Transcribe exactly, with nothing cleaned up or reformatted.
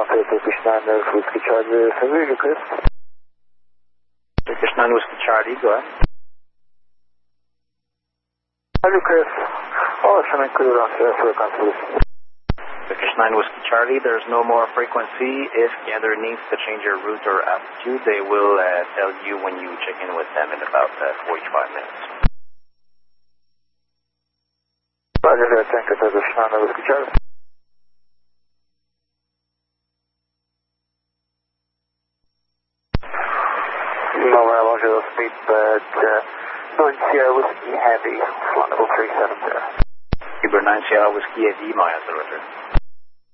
Contact Turkish nine Whiskey Charlie, Severe Chris. Turkish nine Whiskey Charlie, go ahead. Hello Chris. Oh, I'm clear on for contact. Turkish nine Whiskey Charlie, there's no more frequency. If Gander needs to change your route or altitude, they will uh, tell you when you check in with them in about uh, forty-five minutes. Roger that, thank you, Turkish nine Whiskey Charlie. Mobile Roger, speed bird uh, nine Sierra Whiskey Heavy, flight level three seven zero. Uber nine Sierra Whiskey Heavy, miles the return.